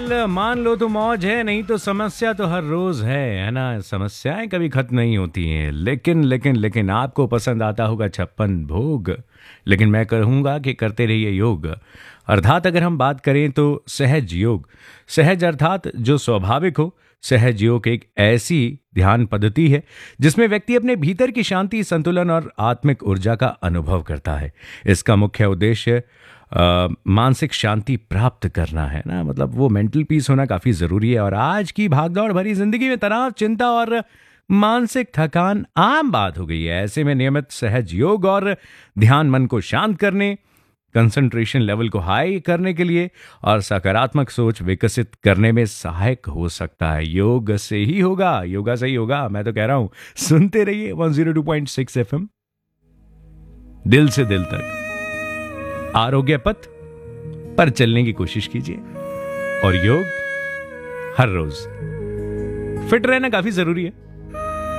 फिलहाल मान लो तो मौज है, नहीं तो समस्या तो हर रोज है ना। समस्याएं कभी खत्म नहीं होती हैं, लेकिन आपको पसंद आता होगा 56 भोग, लेकिन मैं कहूँगा कि करते रहिए योग। अर्थात अगर हम बात करें तो सहज योग, सहज अर्थात जो स्वाभाविक हो। सहज योग एक ऐसी ध्यान पद्धति है जिसमें व्यक्ति अपने भीतर की शांति, संतुलन और आत्मिक ऊर्जा का अनुभव करता है। इसका मुख्य उद्देश्य मानसिक शांति प्राप्त करना है ना, मतलब वो मेंटल पीस होना काफी जरूरी है। और आज की भागदौड़ भरी जिंदगी में तनाव, चिंता और मानसिक थकान आम बात हो गई है। ऐसे में नियमित सहज योग और ध्यान मन को शांत करने, कंसंट्रेशन लेवल को हाई करने के लिए और सकारात्मक सोच विकसित करने में सहायक हो सकता है। योग से ही होगा, योगा से ही होगा, मैं तो कह रहा हूं। सुनते रहिए 102.6 एफएम, दिल से दिल तक आरोग्य पथ पर चलने की कोशिश कीजिए। और योग हर रोज। फिट रहना काफी जरूरी है।